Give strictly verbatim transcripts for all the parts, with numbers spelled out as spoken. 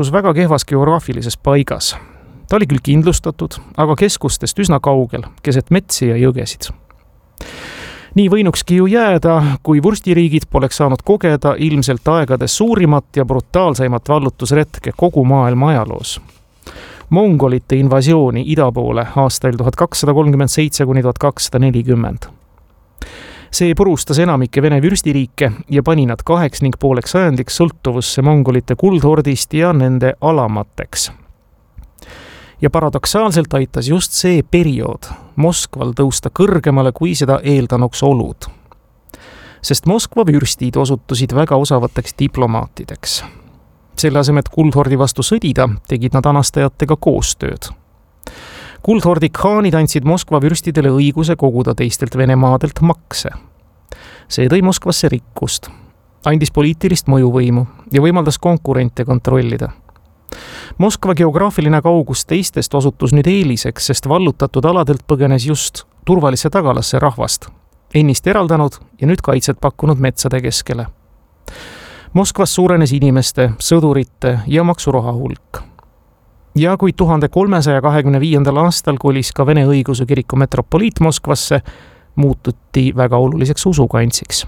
väga kehvas geograafilises paigas. Ta oli küll kindlustatud, aga keskustest üsna kaugel, keset metsi ja jõgesid. Nii võinukski ju jääda, kui vurstiriigid poleks saanud kogeda ilmselt aegades suurimat ja brutaalseimat vallutusretke kogu maailma ajaloos. Mongolite invasiooni ida poole aastail tuhat kakssada kolmkümmend seitse kuni tuhat kakssada nelikümmend. See purustas enamike Vene vürstiriike ja pani nad kaheks ning pooleks sajandiks sõltuvusse mongolite kuldhordist ja nende alamateks. Ja paradoksaalselt aitas just see periood Moskval tõusta kõrgemale, kui seda eeldanuks olud. Sest Moskva vürstid osutusid väga osavateks diplomaatideks. Selle asemel, et kuldhordi vastu sõdida, tegid nad anastajatega koostööd. Kuldhordi khaanid andsid Moskva vürstidele õiguse koguda teistelt Venemaadelt makse. See tõi Moskvasse rikkust, andis poliitilist mõjuvõimu ja võimaldas konkurente kontrollida. Moskva geograafiline kaugus teistest osutus nüüd eeliseks, sest vallutatud aladelt põgenes just turvalisse tagalasse rahvast, ennist eraldanud ja nüüd kaitset pakkunud metsade keskele. Moskvas suurenes inimeste, sõdurite ja maksuroha hulk. Ja kui tuhande kolmesaja kahekümne viiendal aastal kolis ka Vene õigeusu kiriku metropoliit Moskvasse, muututi väga oluliseks usukantsiks.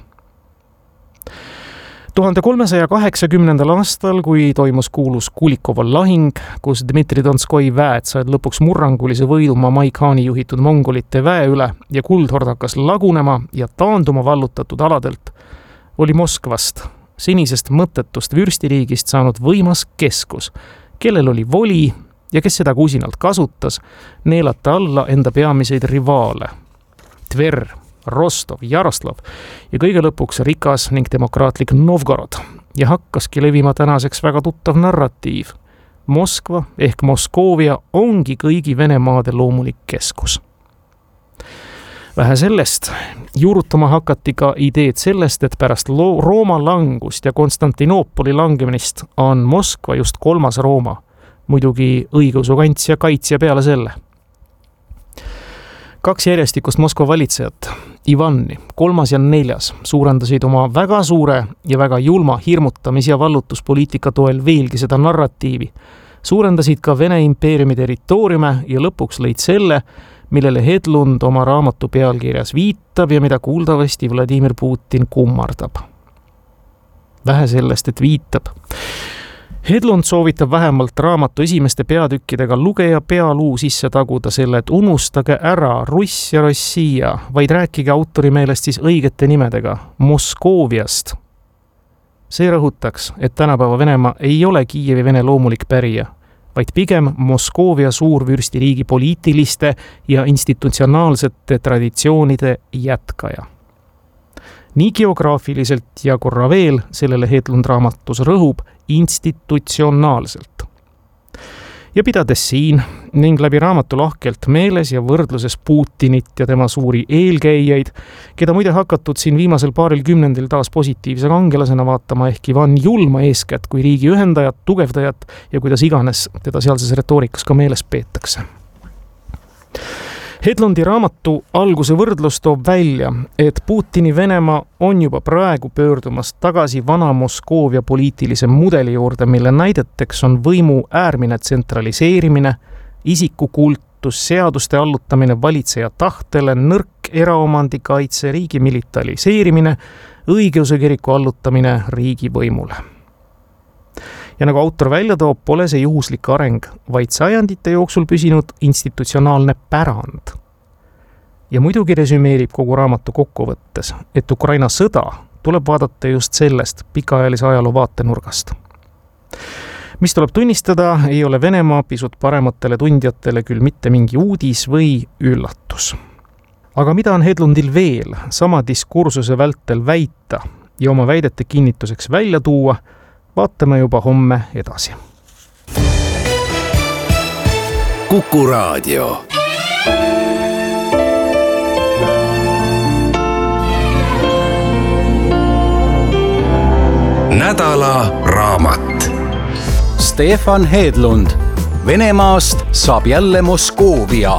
tuhande kolmesaja kaheksakümnendal aastal, kui toimus kuulus Kulikova lahing, kus Dmitri Donskoi väed said lõpuks murrangulise võidu Mamai khaani juhitud mongolite väe üle ja kuldhord hakkas lagunema ja taanduma vallutatud aladelt, oli Moskvast, senisest mõttetust vürstiriigist saanud võimas keskus, kellel oli voli ja kes seda kusinalt kasutas, neelata alla enda peamiseid rivaale. Tver, Rostov, Jaroslav ja kõige lõpuks rikas ning demokraatlik Novgorod ja hakkaski levima tänaseks väga tuttav narratiiv. Moskva ehk Moskoovia ongi kõigi Venemaade loomulik keskus. Vähe sellest, juurutama hakati ka ideed sellest, et pärast Rooma langust ja Konstantinoopoli langemist on Moskva just kolmas Rooma, muidugi õigeusu kants ja kaitsja peale selle. Kaks järjestikust Moskva valitsejat, Ivani, kolmas ja neljas, suurendasid oma väga suure ja väga julma hirmutamis- ja vallutuspoliitika toel veelgi seda narratiivi. Suurendasid ka Vene impeeriumi territooriume ja lõpuks lõid selle, millele Hedlund oma raamatu pealkirjas viitab ja mida kuuldavasti Vladimir Putin kummardab. Vähe sellest, et viitab. Hedlund soovitab vähemalt raamatu esimeste peatükkidega lugeja pealuu sisse taguda selle, et unustage ära Russ ja Rossija, vaid rääkige autori meelest siis õigete nimedega Moskooviast. See rõhutaks, et tänapäeva Venemaa ei ole Kiievi Vene loomulik pärija, vaid pigem Moskoovia suurvürstiriigi poliitiliste ja institutsionaalsete traditsioonide jätkaja. Nii geograafiliselt ja korra veel sellele Hedlund raamatus rõhub institutsionaalselt. Ja pidades siin ning läbi raamatu lahkelt meeles ja võrdluses Putinit ja tema suuri eelkäijaid, keda muide hakatud siin viimasel paaril kümnendil taas positiivse kangelasena vaatama ehk Ivan Julma eeskätt kui riigi ühendajat, tugevdajat ja kuidas iganes teda sealses retoorikas ka meeles peetakse. Hedlundi raamatu alguse võrdlus toob välja, et Putini Venemaa on juba praegu pöördumas tagasi vana Moskoovia poliitilise mudeli juurde, mille näideteks on võimu äärmine tsentraliseerimine, isikukultus, seaduste allutamine valitseja tahtele, nõrk eraomandi kaitse, riigi militariseerimine, õigeusu kiriku allutamine riigi võimule. Ja nagu autor välja toob, pole see juhuslik areng, vaid sajandite jooksul püsinud institutsionaalne pärand. Ja muidugi resümeerib kogu raamatu kokkuvõttes, et Ukraina sõda tuleb vaadata just sellest pikaajalise ajaloo vaatenurgast. Mis tuleb tunnistada, ei ole Venemaa pisut parematele tundjatele küll mitte mingi uudis või üllatus. Aga mida on Hedlundil veel sama diskursuse vältel väita ja oma väidete kinnituseks välja tuua, vaatame juba homme edasi. Kuku Raadio. Nädala raamat. Stefan Hedlund. Venemaast saab jälle Moskoovia.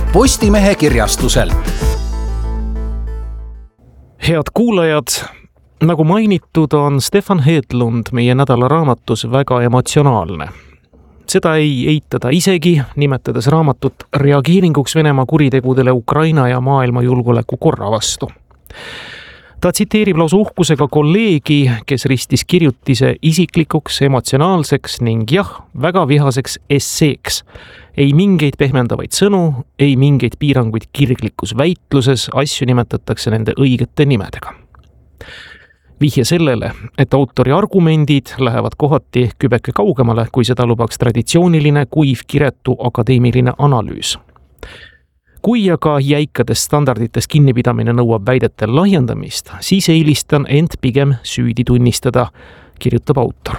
Postimehe kirjastuselt. Head kuulajad, Nagu mainitud, on Stefan Hedlund meie nädala raamatus väga emotsionaalne. Seda ei eitada isegi, nimetades raamatut reageeringuks Venemaa kuritegudele Ukraina ja maailma julgeoleku korra vastu. Ta tsiteerib lausa uhkusega kolleegi, kes ristis kirjutise isiklikuks, emotsionaalseks ning jah, väga vihaseks esseeks. Ei mingeid pehmendavaid sõnu, ei mingeid piiranguid kirglikus väitluses, asju nimetatakse nende õigete nimedega. Vihje sellele, et autori argumendid lähevad kohati kübeke kaugemale, kui seda lubaks traditsiooniline, kuiv, kiretu akadeemiline analüüs. Kui aga jäikadest standarditest kinnipidamine nõuab väidete lahjendamist, siis eelistan end pigem süüdi tunnistada, kirjutab autor.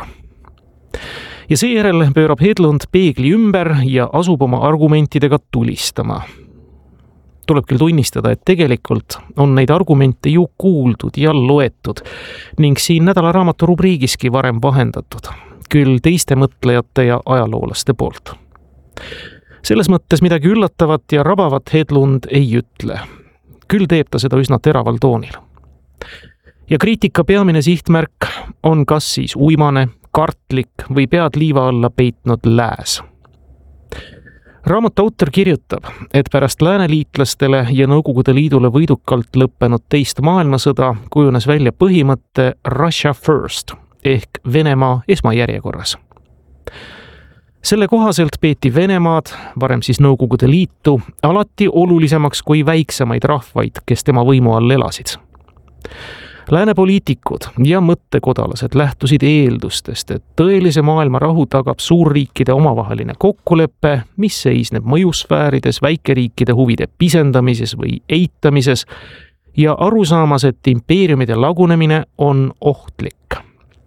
Ja seejärel pöörab Hedlund peegli ümber ja asub oma argumentidega tulistama. Tuleb küll tunnistada, et tegelikult on neid argumente ju kuuldud ja loetud ning siin nädala raamatu rubriigiski varem vahendatud, küll teiste mõtlejate ja ajaloolaste poolt. Selles mõttes midagi üllatavat ja rabavat Hedlund ei ütle. Küll teeb ta seda üsna teraval toonil. Ja kriitika peamine sihtmärk on kas siis uimane, kartlik või pead liiva alla peitnud lääs. Raamatu autor kirjutab, et pärast lääneliitlastele ja Nõukogude Liidule võidukalt lõppenud teist maailmasõda kujunes välja põhimõtte Russia first ehk Venemaa esmajärjekorras. Selle kohaselt peeti Venemaad, varem siis Nõukogude Liitu, alati olulisemaks kui väiksemaid rahvaid, kes tema võimu all elasid. Lääne poliitikud ja mõttekodalased lähtusid eeldustest, et tõelise maailma rahu tagab suurriikide omavaheline kokkulepe, mis seisneb mõjusfäärides, väikeriikide huvide pisendamises või eitamises ja arusaamas, et impeeriumide lagunemine on ohtlik.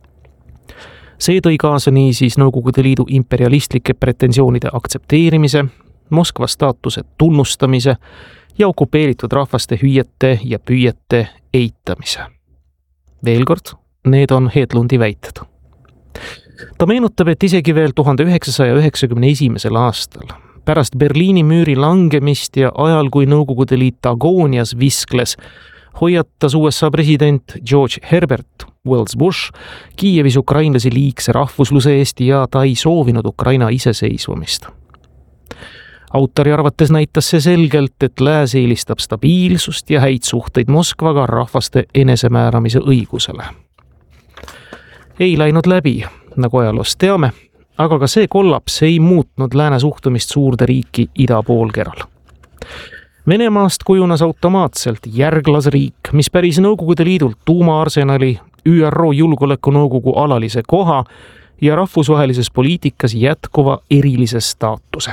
See tõi kaasa nii siis Nõukogude Liidu imperialistlike pretensioonide aktsepteerimise, Moskva staatuse tunnustamise ja okupeeritud rahvaste hüüete ja püüete eitamise. Veel kord, need on Hedlundi väited. Ta meenutab, et isegi veel tuhande üheksasaja üheksakümne esimesel aastal, pärast Berliini müüri langemist ja ajal, kui Nõukogude Liit agoonias viskles, hoiatas U S A president George Herbert Wells Bush Kiievis ukrainlasi liigse rahvusluse eest ja ta ei soovinud Ukraina iseseisvumist. Autori arvates näitas see selgelt, et lääs eelistab stabiilsust ja häid suhteid Moskvaga rahvaste enesemääramise õigusele. Ei läinud läbi, nagu ajaloost teame, aga ka see kollaps ei muutnud lääne suhtumist suurde riiki ida poolkeral. Venemaast kujunes automaatselt järglasriik, mis päris Nõukogude Liidult tuumaarsenali, Ü R O julgeolekunõukogu alalise koha ja rahvusvahelises poliitikas jätkuva erilise staatuse.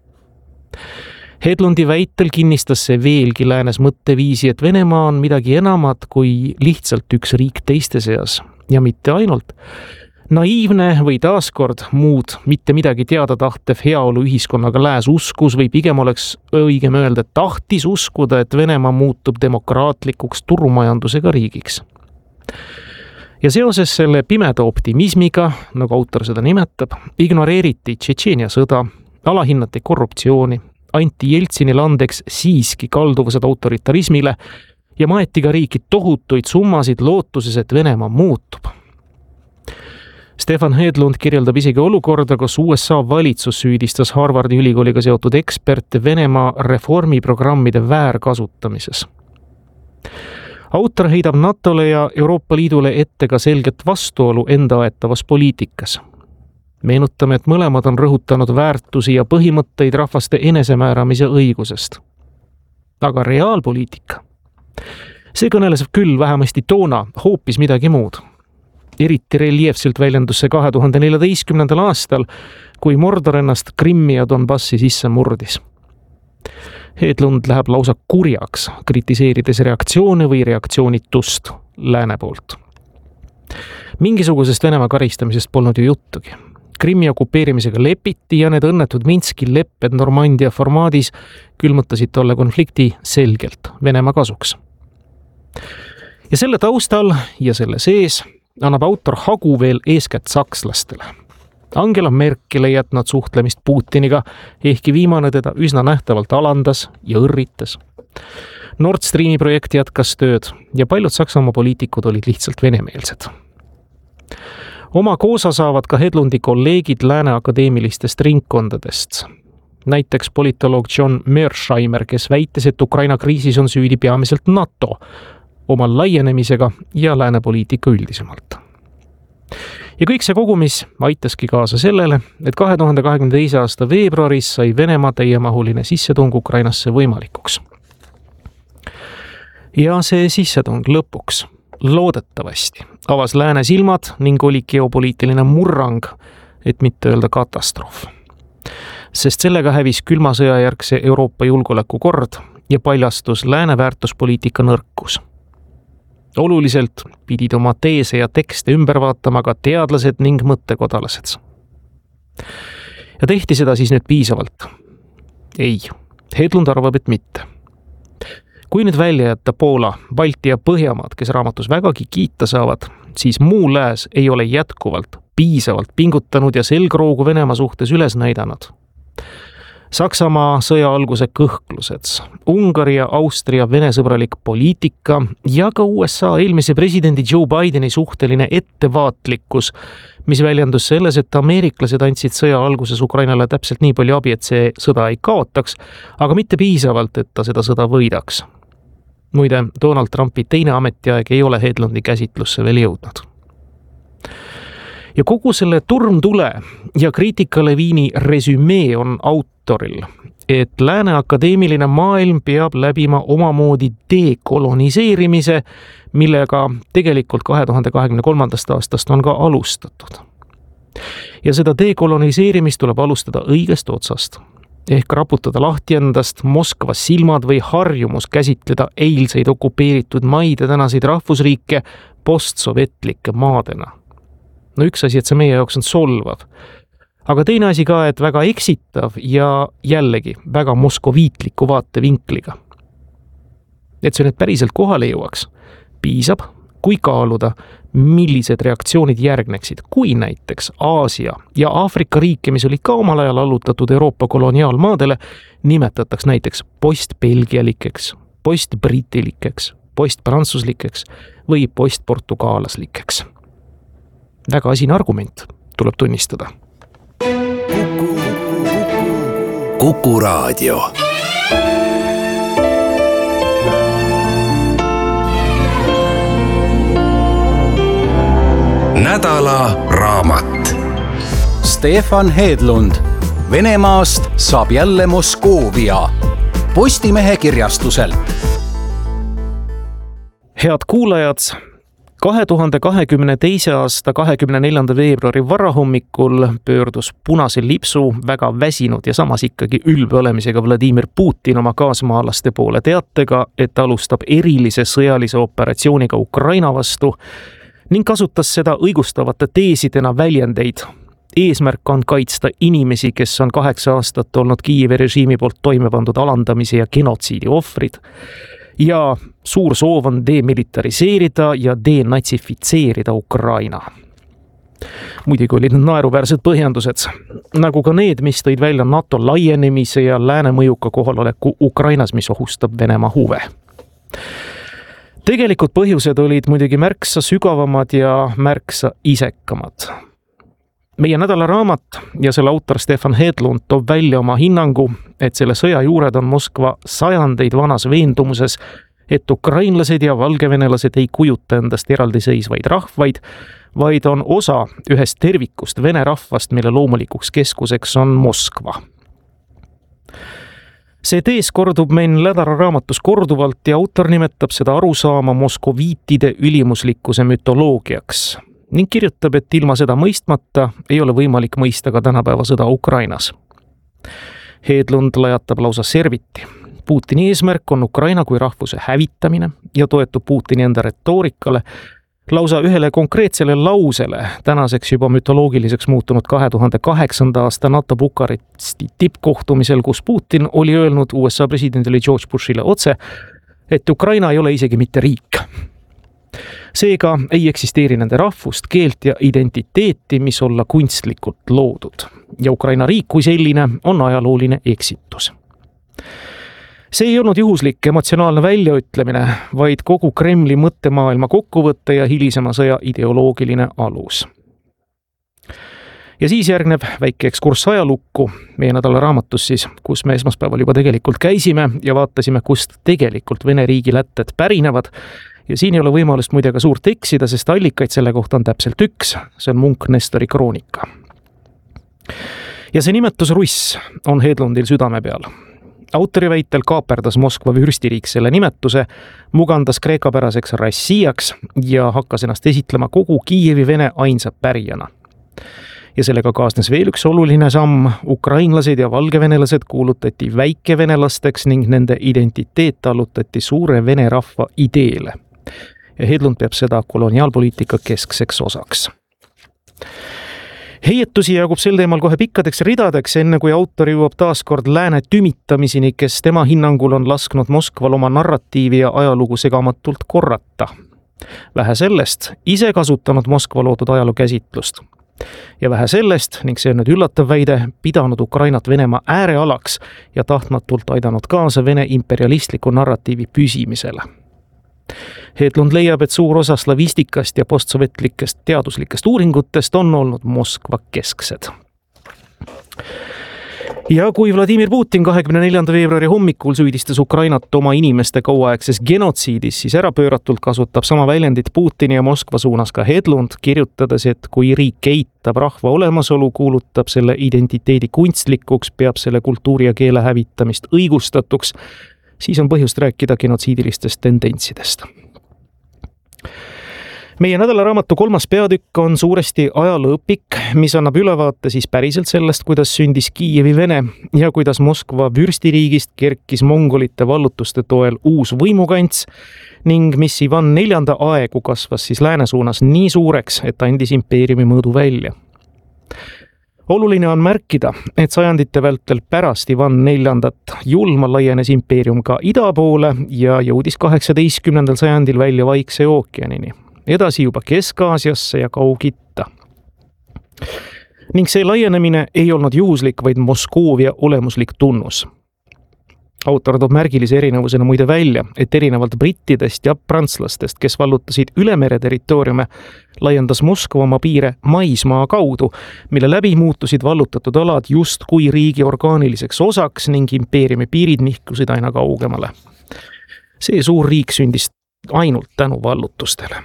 Hedlundi väitel kinnistas see veelgi läänes mõtteviisi, et Venemaa on midagi enamat kui lihtsalt üks riik teiste seas ja mitte ainult. Naiivne või taaskord muud mitte midagi teada tahtev heaolu ühiskonnaga lääs uskus või pigem oleks õigem öelda, et tahtis uskuda, et Venemaa muutub demokraatlikuks turumajandusega riigiks. Ja seoses selle pimeda optimismiga, nagu autor seda nimetab, ignoreeriti Tšetšeenia sõda, alahinnati korruptsiooni, anti Jeltsinile andeks siiski kalduvused autoritarismile ja maeti ka riiki tohutuid summasid lootuses, et Venemaa muutub. Stefan Hedlund kirjeldab isegi olukorda, kus U S A valitsus süüdistas Harvardi ülikooliga seotud eksperte Venemaa reformiprogrammide väärkasutamises. Autor heidab NATOle ja Euroopa Liidule ette ka selget vastuolu enda aetavas poliitikas. Meenutame, et mõlemad on rõhutanud väärtusi ja põhimõtteid rahvaste enesemääramise õigusest. Aga reaalpoliitika. See kõneles küll vähemasti toona hoopis midagi muud. Eriti reliefselt väljendus see kahe tuhande neljateistkümnendal aastal, kui Mordor ennast Krimmi ja Donbassi sisse murdis. Hedlund läheb lausa kurjaks, kritiseerides reaktsioone või reaktsioonitust lääne poolt. Mingisugusest Venemaa karistamisest polnud ju juttugi. Krimmi okupeerimisega lepiti ja need õnnetud Minski lepped Normandia formaadis külmutasid tolle konflikti selgelt Venemaa kasuks. Ja selle taustal ja selle sees annab autor hagu veel eeskätt sakslastele. Angela Merkel ei jätnud suhtlemist Putiniga, ehkki viimane teda üsna nähtavalt alandas ja õrritas. Nord Streami projekt jätkas tööd ja paljud Saksamaa poliitikud olid lihtsalt venemeelsed. Oma koosa saavad ka Hedlundi kolleegid lääne akadeemilistest ringkondadest. Näiteks politoloog John Mearsheimer, kes väitis, et Ukraina kriisis on süüdi peamiselt NATO oma laienemisega ja lääne poliitika üldisemalt. Ja kõik see kogumis aitaski kaasa sellele, et kahe tuhande kahekümne teise aasta veebruaris sai Venemaa täiemahuline sissetung Ukrainasse võimalikuks. Ja see sissetung lõpuks loodetavasti avas lääne silmad ning oli geopoliitiline murrang, et mitte öelda katastroof. Sest sellega hävis külma sõjajärgse Euroopa julgeolekukord ja paljastus lääne väärtuspoliitika nõrkus. Oluliselt pidid oma teese ja tekste ümber vaatama ka teadlased ning mõttekodalased. Ja tehti seda siis nüüd piisavalt? Ei, Hedlund arvab, et mitte. Kui nüüd välja jätta Poola, Balti ja Põhjamaad, kes raamatus vägagi kiita saavad, siis muu lääs ei ole jätkuvalt piisavalt pingutanud ja selgroogu Venemaa suhtes üles näidanud. Saksamaa sõja alguse kõhklused, Ungari ja Austria venesõbralik poliitika ja ka U S A eelmise presidendi Joe Bideni suhteline ettevaatlikkus, mis väljendus selles, et ameeriklased andsid sõja alguses Ukrainale täpselt nii palju abi, et see sõda ei kaotaks, aga mitte piisavalt, et ta seda sõda võidaks. Muide, Donald Trumpi teine ametiaeg ei ole Hedlundi käsitlusse veel jõudnud. Ja kogu selle turmtule ja kriitikaleviini resümee on autoril, et lääne akadeemiline maailm peab läbima omamoodi dekoloniseerimise, millega tegelikult kahe tuhande kahekümne kolmandast aastast on ka alustatud. Ja seda dekoloniseerimist tuleb alustada õigest otsast, ehk raputada lahti endast Moskva silmad või harjumus käsitleda eilseid okupeeritud maid ja tänaseid rahvusriike postsovetlike maadena. No üks asi, et see meie jaoks on solvav, aga teine asi ka, et väga eksitav ja jällegi väga moskoviitliku vaatevinkliga. Et see nüüd päriselt kohale jõuaks, piisab, kui kaaluda, millised reaktsioonid järgneksid, kui näiteks Aasia ja Aafrika riike, mis olid ka omal ajal allutatud Euroopa koloniaalmaadele, nimetataks näiteks postbelgialikeks, postbritilikeks, postprantsuslikeks või postportugaalaslikeks. Väga asine argument, tuleb tunnistada. Kuku Raadio. Nädala raamat. Stefan Hedlund. Venemaast saab jälle Moskoovia. Postimehe kirjastuselt. Head kuulajad, kahe tuhande kahekümne teise aasta kahekümne neljanda veebruari varahommikul pöördus punase lipsu väga väsinud ja samas ikkagi ülbe olemisega Vladimir Putin oma kaasmaalaste poole teatega, et alustab erilise sõjalise operatsiooniga Ukraina vastu ning kasutas seda õigustavate teesidena väljendeid. Eesmärk on kaitsta inimesi, kes on kaheksa aastat olnud Kiievi režiimi poolt toime pandud alandamise ja genotsiidi ohvrid. Ja suur soov on demilitariseerida ja denatsifitseerida Ukraina. Muidugi olid need naeruväärsed põhjendused, nagu ka need, mis tõid välja NATO laienemise ja lääne mõjuka kohaloleku Ukrainas, mis ohustab Venemaa huve. Tegelikult põhjused olid muidugi märksa sügavamad ja märksa isekamad. Meie nädala raamat ja selle autor Stefan Hedlund toob välja oma hinnangu, et selle sõja juured on Moskva sajandeid vanas veendumuses, et ukrainlased ja valgevenelased ei kujuta endast eraldiseisvaid rahvaid, vaid on osa ühest tervikust vene rahvast, mille loomulikuks keskuseks on Moskva. See tees kordub meil nädala raamatus korduvalt ja autor nimetab seda arusaama moskoviitide ülimuslikkuse mütoloogiaks ning kirjutab, et ilma seda mõistmata ei ole võimalik mõista ka tänapäeva sõda Ukrainas. Hedlund lajatab lausa serviti. Putini eesmärk on Ukraina kui rahvuse hävitamine ja toetub Putini enda retoorikale, lausa ühele konkreetsele lausele, tänaseks juba mütoloogiliseks muutunud kahe tuhande kaheksanda aasta NATO Bukaresti tippkohtumisel, kus Putin oli öelnud U S A presidendile George Bushile otse, et Ukraina ei ole isegi mitte riik. Seega ei eksisteeri nende rahvust, keelt ja identiteeti, mis olla kunstlikult loodud. Ja Ukraina riik kui selline on ajalooline eksitus. See ei olnud juhuslik emotsionaalne väljaütlemine, vaid kogu Kremli mõttemaailma kokkuvõtte ja hilisema sõja ideoloogiline alus. Ja siis järgneb väike ekskurss ajalukku meie nädala raamatus siis, kus me esmaspäeval juba tegelikult käisime ja vaatasime, kust tegelikult Vene riigi lätted pärinevad. Ja siin ei ole võimalust muide ka suurt eksida, sest allikaid selle kohta on täpselt üks. See on Munk Nestori kroonika. Ja see nimetus Russ on Hedlundil südame peal. Autori väitel kaaperdas Moskva vürstiriik selle nimetuse, mugandas kreekapäraseks Rassijaks ja hakkas ennast esitlema kogu Kiievi Vene ainsa pärijana. Ja sellega kaasnes veel üks oluline samm. Ukrainlased ja valgevenelased kuulutati väikevenelasteks ning nende identiteet allutati suure vene rahva ideele. Ja Hedlund peab seda koloniaalpoliitika keskseks osaks. Heietusi jagub sel teemal kohe pikkadeks ridadeks, enne kui autor jõuab taaskord lääne tümitamiseni, kes tema hinnangul on lasknud Moskval oma narratiivi ja ajalugu segamatult korrata. Vähe sellest, ise kasutanud Moskva loodud ajaloo käsitlust. Ja vähe sellest, ning see on nüüd üllatav väide, pidanud Ukrainat Venemaa äärealaks ja tahtmatult aidanud kaasa Vene imperialistliku narratiivi püsimisele. Hedlund leiab, et suur osa slavistikast ja postsovetlikest teaduslikest uuringutest on olnud Moskva kesksed. Ja kui Vladimir Putin kahekümne neljanda veebruari hommikul süüdistas Ukrainat oma inimeste kauaaegses genotsiidis, siis ärapööratult kasutab sama väljendit Putini ja Moskva suunas ka Hedlund, kirjutades, et kui riik eitab rahva olemasolu, kuulutab selle identiteedi kunstlikuks, peab selle kultuuri ja keele hävitamist õigustatuks, siis on põhjust rääkida genotsiidilistest tendentsidest. Meie nädalaraamatu kolmas peatükk on suuresti ajalooõpik, mis annab ülevaate siis päriselt sellest, kuidas sündis Kiievi Vene ja kuidas Moskva vürstiriigist kerkis mongolite vallutuste toel uus võimukants ning mis Ivan neljanda aegu kasvas siis lääne suunas nii suureks, et andis impeeriumi mõõdu välja. Oluline on märkida, et sajandite vältel pärast Ivan neljandat julma laienes impeerium ka ida poole ja jõudis kaheksateistkümnendal sajandil välja Vaikse ookeanini, edasi juba Kesk-Aasiasse ja Kaug-Itta. Ning see laienemine ei olnud juhuslik, vaid Moskoovia olemuslik tunnus. Autor toob märgilise erinevusena muide välja, et erinevalt brittidest ja prantslastest, kes vallutasid ülemere territooriume, laiendas Moskva oma piire maismaa kaudu, mille läbi muutusid vallutatud alad just kui riigi orgaaniliseks osaks ning impeeriumi piirid nihkusid aina kaugemale. See suur riik sündis ainult tänu vallutustele.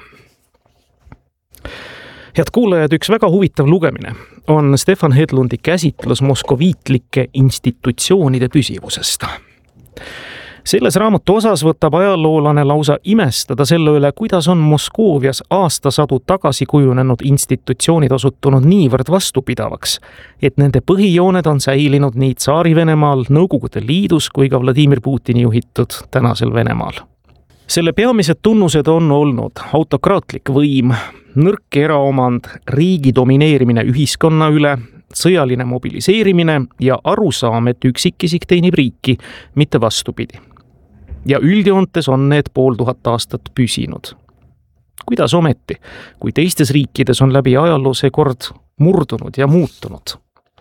Head kuulajad, üks väga huvitav lugemine on Stefan Hedlundi käsitlus moskoviitlike institutsioonide püsivusest. Selles raamatu osas võtab ajaloolane lausa imestada selle üle, kuidas on Moskoovias aastasadu tagasi kujunenud institutsioonid osutunud niivõrd vastupidavaks, et nende põhijooned on säilinud nii Tsaari-Venemaal, Nõukogude Liidus kui ka Vladimir Putini juhitud tänasel Venemaal. Selle peamised tunnused on olnud autokraatlik võim, nõrk eraomand, riigi domineerimine ühiskonna üle, sõjaline mobiliseerimine ja arusaam, et üksikisik teenib riiki, mitte vastupidi. Ja üldjoontes on need pool tuhat aastat püsinud. Kuidas ometi, kui teistes riikides on läbi ajaloo see kord murdunud ja muutunud?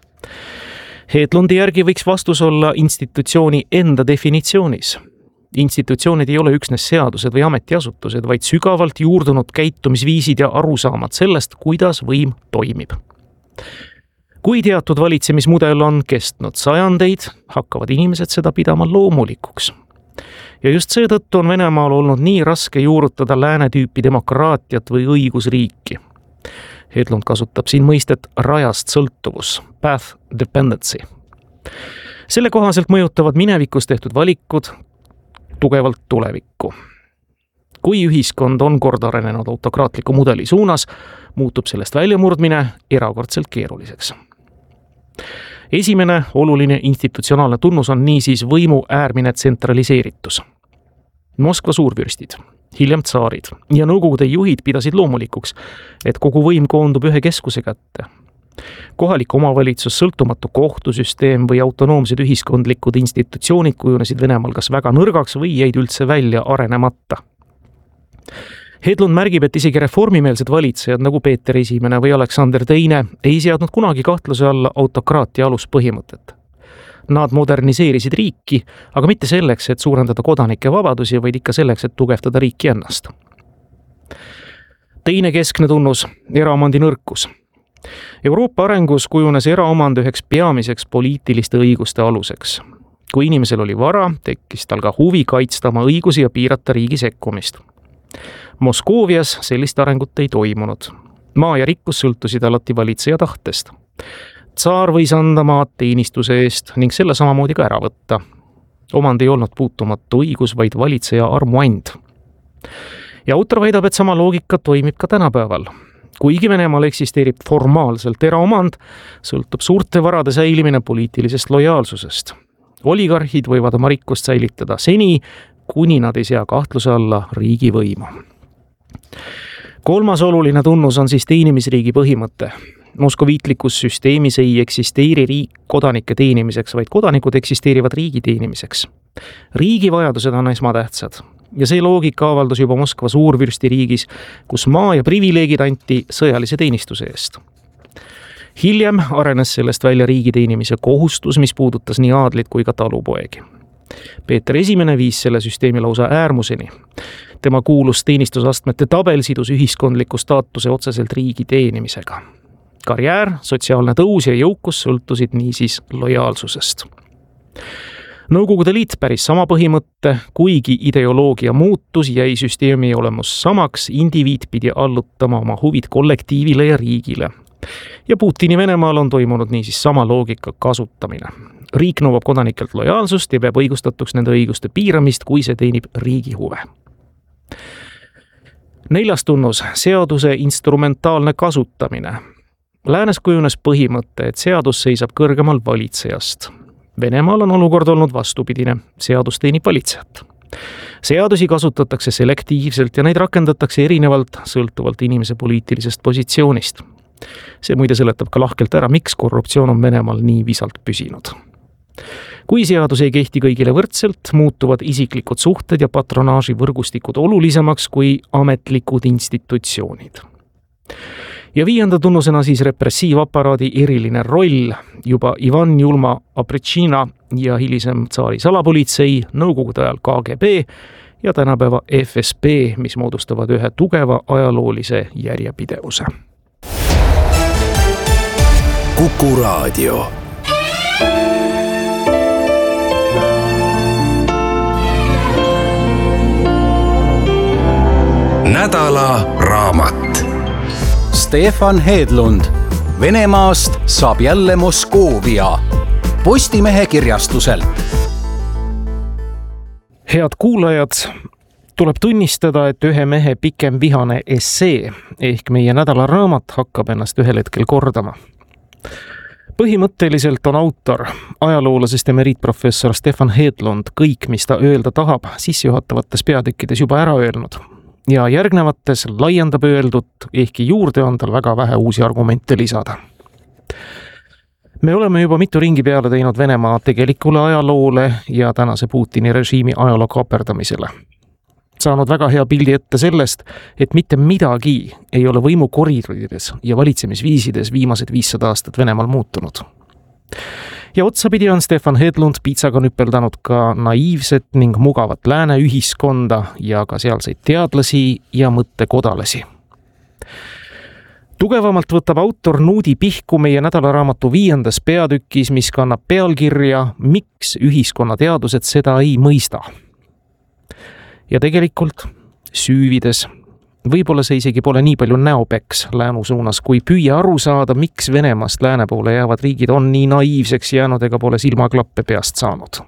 Hedlundi järgi võiks vastus olla institutsiooni enda definitsioonis. Institutsioonid ei ole üksnes seadused või ametiasutused, vaid sügavalt juurdunud käitumisviisid ja arusaamad sellest, kuidas võim toimib. Kui teatud valitsemismudel on kestnud sajandeid, hakkavad inimesed seda pidama loomulikuks. Ja just seetõttu on Venemaal olnud nii raske juurutada lääne tüüpi demokraatiat või õigusriiki. Hedlund kasutab siin mõistet rajast sõltuvus, path dependency. Selle kohaselt mõjutavad minevikus tehtud valikud tugevalt tulevikku. Kui ühiskond on kord arenenud autokraatliku mudeli suunas, muutub sellest väljamurdmine erakordselt keeruliseks. Esimene oluline institutsionaalne tunnus on niisiis võimu äärmine tsentraliseeritus. Moskva suurvürstid, hiljem tsaarid ja nõukogude juhid pidasid loomulikuks, et kogu võim koondub ühe keskuse kätte. Kohalik omavalitsus, sõltumatu kohtusüsteem või autonoomsed ühiskondlikud institutsioonid kujunesid Venemaal kas väga nõrgaks või jäid üldse välja arenemata. Hedlund märgib, et isegi reformimeelsed valitsejad nagu Peeter Esimene või Aleksander teine ei seadnud kunagi kahtluse alla autokraatia aluspõhimõtet. Nad moderniseerisid riiki, aga mitte selleks, et suurendada kodanike vabadusi, vaid ikka selleks, et tugevdada riiki ennast. Teine keskne tunnus, eraomandi nõrkus. Euroopa arengus kujunes eraomand üheks peamiseks poliitiliste õiguste aluseks. Kui inimesel oli vara, tekkis tal ka huvi kaitsta oma õigusi ja piirata riigi sekkumist. Moskoovias sellist arengut ei toimunud. Maa ja rikkus sõltusid alati valitseja tahtest. Tsaar võis anda maad teenistuse eest ning selle samamoodi ka ära võtta. Omand ei olnud puutumatu õigus, vaid valitseja armuand. Ja autor väidab, et sama loogika toimib ka tänapäeval. Kuigi Venemaal eksisteerib formaalselt eraomand, sõltub suurte varade säilimine poliitilisest lojaalsusest. Oligarhid võivad oma rikkust säilitada seni, kuni nad ei sea kahtluse alla riigi võimu. Kolmas oluline tunnus on siis teenimisriigi põhimõte. Moskoviitlikus süsteemis ei eksisteeri riik kodanike teenimiseks, vaid kodanikud eksisteerivad riigi teenimiseks. Riigi vajadused on esmatähtsad ja see loogika avaldus juba Moskva suurvürstiriigis, kus maa ja privileegid anti sõjalise teenistuse eest. Hiljem arenes sellest välja riigi teenimise kohustus, mis puudutas nii aadlit kui ka talupoegi. Peeter Esimene viis selle süsteemi lausa äärmuseni. Tema kuulus teenistusastmete tabel sidus ühiskondliku staatuse otseselt riigi teenimisega. Karjäär, sotsiaalne tõus ja jõukus sõltusid niisiis lojaalsusest. Nõukogude Liit päris sama põhimõtte, kuigi ideoloogia muutus, jäi süsteemi olemus samaks, indiviid pidi allutama oma huvid kollektiivile ja riigile. Ja Putini Venemaal on toimunud niisiis sama loogika kasutamine. Riik nõuab kodanikelt lojaalsust ja peab õigustatuks nende õiguste piiramist, kui see teenib riigi huve. Neljas tunnus, seaduse instrumentaalne kasutamine. Läänes kujunes põhimõte, et seadus seisab kõrgemal valitsejast. Venemaal on olukord olnud vastupidine, seadus teenib valitsejat. Seadusi kasutatakse selektiivselt ja neid rakendatakse erinevalt sõltuvalt inimese poliitilisest positsioonist. See muide seletab ka lahkelt ära, miks korruptsioon on Venemaal nii visalt püsinud. Kui seadus ei kehti kõigile võrdselt, muutuvad isiklikud suhted ja patronaaži võrgustikud olulisemaks kui ametlikud institutsioonid. Ja viienda tunnusena siis repressiivaparaadi eriline roll. Juba Ivan Julma Apritšina ja hilisem tsaari salapolitsei, nõukogude ajal K G B ja tänapäeva F S B, mis moodustavad ühe tugeva ajaloolise järjepidevuse. Kuku Raadio. Nädala raamat. Stefan Hedlund. Venemaast saab jälle Moskoovia. Postimehe kirjastuselt. Head kuulajad, tuleb tunnistada, et ühe mehe pikem vihane essee ehk meie nädala raamat hakkab ennast ühel hetkel kordama. Põhimõtteliselt on autor, ajaloolasest emeriitprofessor Stefan Hedlund kõik, mis ta öelda tahab, sissejuhatavates peatükkides juba ära öelnud. Ja järgnevates laiendab öeldut, ehkki juurde on tal väga vähe uusi argumente lisada. Me oleme juba mitu ringi peale teinud Venemaa tegelikule ajaloole ja tänase Putini režiimi ajaloo kaaperdamisele. Saanud väga hea pildi ette sellest, et mitte midagi ei ole võimu koridorides ja valitsemisviisides viimased viissada aastat Venemaal muutunud. Ja otsapidi on Stefan Hedlund piitsaga nüpeldanud ka naiivset ning mugavat lääne ühiskonda ja ka sealseid teadlasi ja mõttekodalasi. Tugevamalt võtab autor nuudi pihku meie nädalaraamatu viiendas peatükis, mis kannab pealkirja Miks ühiskonnateadused seda ei mõista. Ja tegelikult süüvides, võib-olla see isegi pole nii palju näopeks läänu suunas, kui püüa aru saada, miks Venemaast lääne poole jäävad riigid on nii naiivseks jäänud ega pole silmaklappe peast saanud.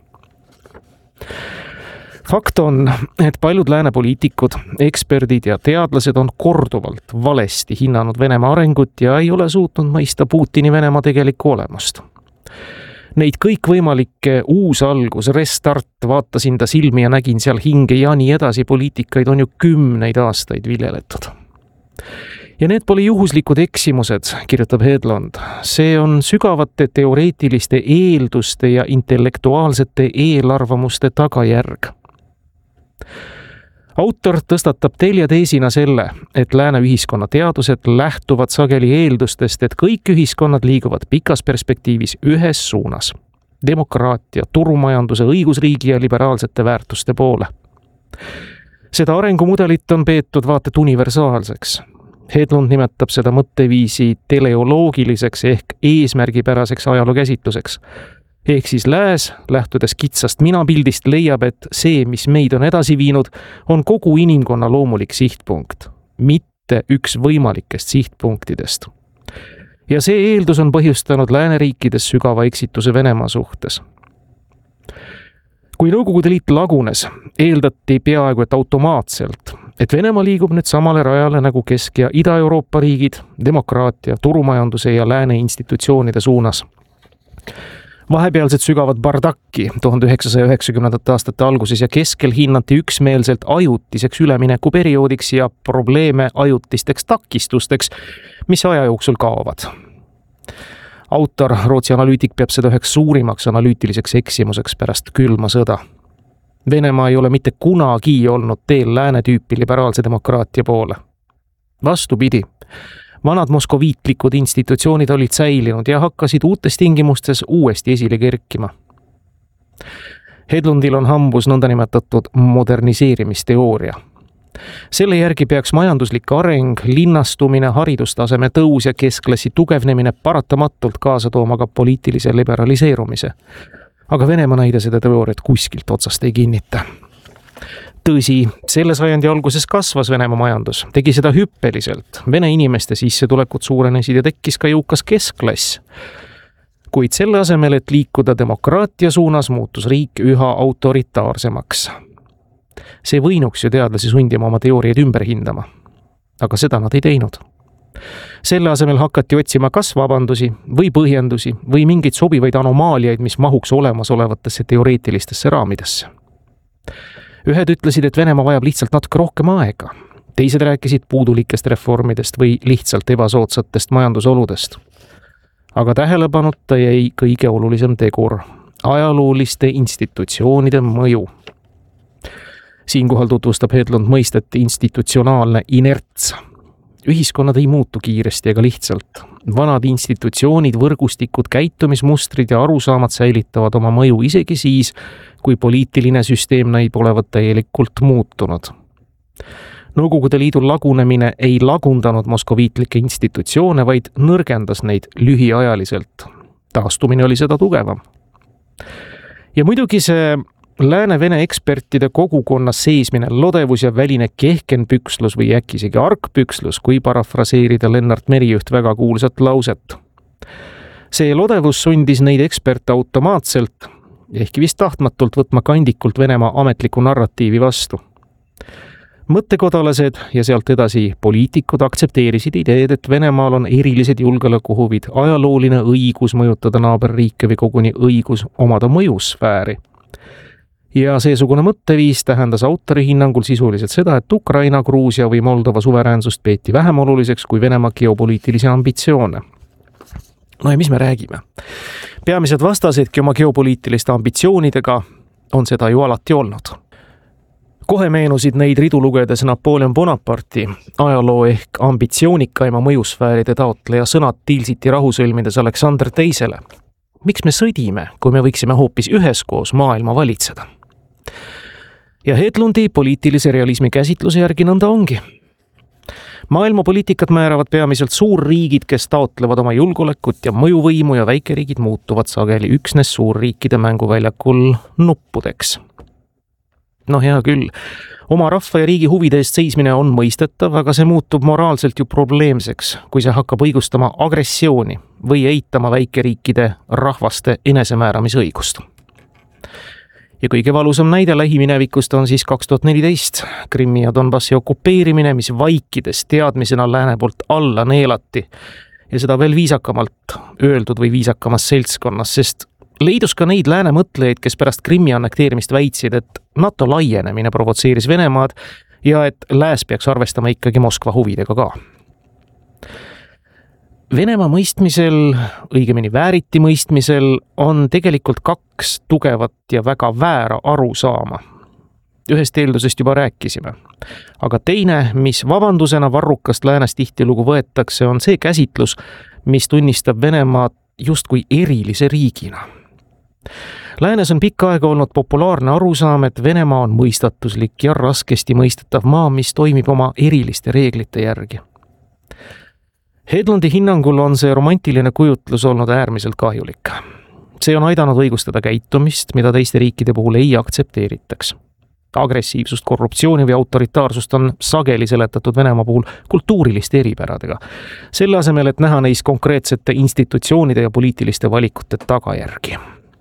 Fakt on, et paljud lääne poliitikud, eksperdid ja teadlased on korduvalt valesti hinnanud Venemaa arengut ja ei ole suutnud mõista Putini Venemaa tegelikku olemust. Neid kõikvõimalikke uus algus, restart, vaatasin ta silmi ja nägin seal hinge ja nii edasi poliitikaid on ju kümneid aastaid viljeletud. Ja need pole juhuslikud eksimused, kirjutab Hedlund. See on sügavate teoreetiliste eelduste ja intellektuaalsete eelarvamuste tagajärg. Autor tõstatab telje teesina selle, et lääne ühiskonna teadused lähtuvad sageli eeldustest, et kõik ühiskonnad liiguvad pikas perspektiivis ühes suunas. demokraatia, turumajanduse, õigusriigi ja liberaalsete väärtuste poole. Seda arengumudelit on peetud vaata et universaalseks. Hedlund nimetab seda mõtteviisi teleoloogiliseks ehk eesmärgipäraseks ajalookäsitluseks. Ehk siis lääs, lähtudes kitsast minapildist, leiab, et see, mis meid on edasi viinud, on kogu inimkonna loomulik sihtpunkt, mitte üks võimalikest sihtpunktidest. Ja see eeldus on põhjustanud lääneriikides sügava eksituse Venemaa suhtes. Kui Nõukogude Liit lagunes, eeldati peaaegu et automaatselt, et Venemaa liigub nüüd samale rajale nagu Kesk- ja Ida-Euroopa riigid, demokraatia, turumajanduse ja lääne institutsioonide suunas. Vahepealsed sügavad bardakki tuhande üheksasaja üheksakümnendate aastate alguses ja keskel hinnati üksmeelselt ajutiseks üleminekuperioodiks ja probleeme ajutisteks takistusteks, mis aja jooksul kaovad. Autor, Rootsi analüütik, peab seda üheks suurimaks analüütiliseks eksimuseks pärast külma sõda. Venemaa ei ole mitte kunagi olnud teel lääne tüüpi liberaalse demokraatia poole. Vastupidi, vanad moskoviitlikud institutsioonid olid säilinud ja hakkasid uutes tingimustes uuesti esile kerkima. Hedlundil on hambus nõndanimetatud moderniseerimisteooria. Selle järgi peaks majanduslik areng, linnastumine, haridustaseme tõus ja keskklassi tugevnemine paratamatult kaasa tooma ka poliitilise liberaliseerumise. Aga Venemaa näide seda teooriat kuskilt otsast ei kinnita. Tõsi, selle sajandi alguses kasvas Venemaa majandus, tegi seda hüppeliselt. Vene inimeste sissetulekud suurenesid ja tekkis ka jõukas keskklass. Kuid selle asemel, et liikuda demokraatia suunas, muutus riik üha autoritaarsemaks. See võinuks ju teadlasi sundima oma teooriaid ümber hindama. Aga seda nad ei teinud. Selle asemel hakati otsima kas vabandusi või põhjendusi või mingeid sobivaid anomaaliaid, mis mahuks olemasolevatesse teoreetilistesse raamidesse. Ühed ütlesid, et Venemaa vajab lihtsalt natuke rohkem aega. Teised rääkisid puudulikest reformidest või lihtsalt ebasoodsatest majandusoludest. Aga tähelepanuta jäi kõige olulisem tegur, ajalooliste institutsioonide mõju. Siinkohal tutvustab Hedlund mõistet institutsionaalne inerts. Ühiskonnad ei muutu kiiresti ega lihtsalt. Vanad institutsioonid, võrgustikud, käitumismustrid ja arusaamad säilitavad oma mõju isegi siis, kui poliitiline süsteem näib olevat täielikult muutunud. Nõukogude Liidu lagunemine ei lagundanud moskoviitlikke institutsioone, vaid nõrgendas neid lühiajaliselt. Taastumine oli seda tugevam. Ja muidugi see lääne-vene ekspertide kogukonna seismine, lodevus ja väline kehkenpükslus või äkki isegi arkpükslus, kui parafraseerida Lennart Merijuht väga kuulsat lauset. See lodevus sundis neid eksperte automaatselt, ehkki vist tahtmatult võtma kandikult Venemaa ametliku narratiivi vastu. Mõttekodalased ja sealt edasi poliitikud aktsepteerisid ideed, et Venemaal on erilised julgeolekuhuvid, ajalooline õigus mõjutada naaberriike või koguni õigus omada mõjusfääri. Ja seesugune mõtteviis tähendas autori hinnangul sisuliselt seda, et Ukraina, Gruusia või Moldova suveräänsust peeti vähem oluliseks kui Venemaa geopoliitilisi ambitsioone. No ja mis me räägime? Peamised vastasedki oma geopoliitiliste ambitsioonidega on seda ju alati olnud. Kohe meenusid neid ridu lugedes Napoleon Bonaparte'i ajaloo ehk ambitsioonikaima mõjusfääride taotleja sõnad Tilsiti rahu sõlmides Aleksander teisele. Miks me sõdime, kui me võiksime hoopis üheskoos maailma valitseda? Ja Hedlundi poliitilise realismi käsitluse järgi nõnda ongi. Maailma poliitikat määravad peamiselt suurriigid, kes taotlevad oma julgeolekut ja mõjuvõimu ja väikeriigid muutuvad sageli üksnes suurriikide mänguväljakul nuppudeks. No hea küll, oma rahva ja riigi huvide eest seismine on mõistetav, aga see muutub moraalselt ju probleemseks, kui see hakkab õigustama agressiooni või eitama väikeriikide rahvaste enesemääramisõigust. Ja kõige valusam näide lähiminevikust on siis kaks tuhat neliteist Krimmi ja Donbassi okupeerimine, mis vaikides teadmisena lääne poolt alla neelati ja seda veel viisakamalt öeldud või viisakamas seltskonnas, sest leidus ka neid lääne mõtlejaid, kes pärast Krimmi annekteerimist väitsid, et NATO laienemine provotseeris Venemaad ja et lääs peaks arvestama ikkagi Moskva huvidega ka. Venemaa mõistmisel, õigemini vääriti mõistmisel, on tegelikult kaks tugevat ja väga väära arusaama. Ühest eeldusest juba rääkisime. Aga teine, mis vabandusena varrukast läänes tihtilugu võetakse, on see käsitlus, mis tunnistab Venemaad justkui erilise riigina. Läänes on pikka aega olnud populaarne arusaam, et Venemaa on mõistatuslik ja raskesti mõistetav maa, mis toimib oma eriliste reeglite järgi. Hedlundi hinnangul on see romantiline kujutlus olnud äärmiselt kahjulik. See on aidanud õigustada käitumist, mida teiste riikide puhul ei aktsepteeritaks. Agressiivsust, korruptsiooni või autoritaarsust on sageli seletatud Venemaa puhul kultuuriliste eripäradega. Selle asemel, et näha neis konkreetsete institutsioonide ja poliitiliste valikute tagajärgi.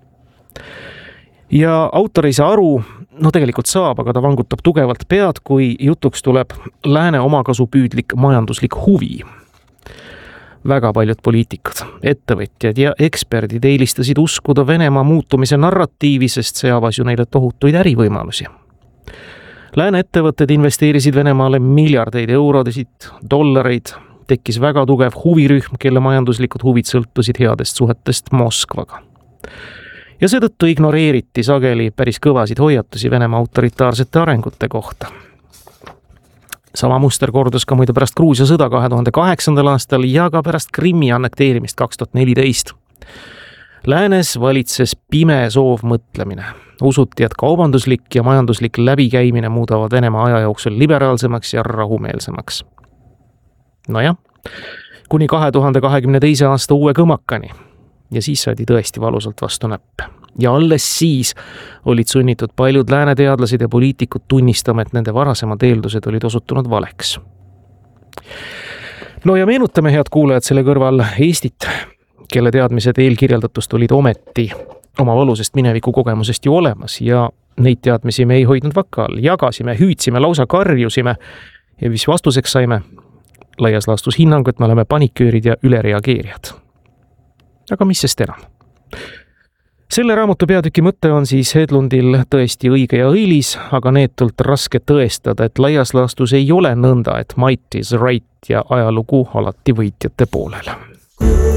Ja autor ei saa aru, no tegelikult saab, aga ta vangutab tugevalt pead, kui jutuks tuleb lääne omakasupüüdlik majanduslik huvi. Väga paljud poliitikud, ettevõtjad ja eksperdid eelistasid uskuda Venemaa muutumise narratiivi, sest see avas ju neile tohutuid ärivõimalusi. Lääne ettevõtted investeerisid Venemaale miljardeid eurodesid, dollareid, tekkis väga tugev huvirühm, kelle majanduslikud huvid sõltusid headest suhetest Moskvaga. Ja seetõttu ignoreeriti sageli päris kõvasid hoiatusi Venemaa autoritaarsete arengute kohta. Sama muster kordus ka muide pärast Gruusia sõda kahe tuhande kaheksandal aastal ja ka pärast Krimmi annekteerimist kaks tuhat neliteist. Läänes valitses pime soov mõtlemine. Usuti, et kaubanduslik ja majanduslik läbikäimine muudavad Venemaa aja jooksul liberaalsemaks ja rahumeelsemaks. Nojah, kuni kahe tuhande kahekümne teise aasta uue kõmakani. Ja siis saadi tõesti valusalt vastu näppe. Ja alles siis olid sunnitud paljud lääne teadlased ja poliitikud tunnistama, et nende varasemad eeldused olid osutunud valeks. No ja meenutame, head kuulajad, selle kõrval Eestit, kelle teadmised eelkirjeldatust olid ometi oma valusest mineviku kogemusest ju olemas ja neid teadmisi me ei hoidnud vaka all, jagasime, hüüdsime, lausa karjusime ja mis vastuseks saime laias laastus hinnangu, et me oleme paniköörid ja ülereageerijad. Aga mis sest enam? Selle raamatu peatüki mõte on siis Hedlundil tõesti õige ja õilis, aga neetult raske tõestada, et laias laastus ei ole nõnda, et might is right ja ajalugu alati võitjate poolel.